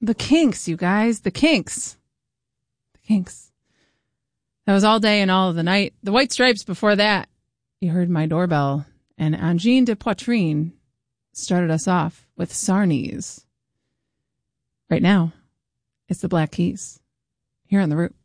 The Kinks, you guys. The Kinks. The Kinks. That was All Day and All of the Night. The White Stripes before that. You heard My Doorbell. And Angine de Poitrine started us off with Sarnies. Right now, it's the Black Keys here on The Root.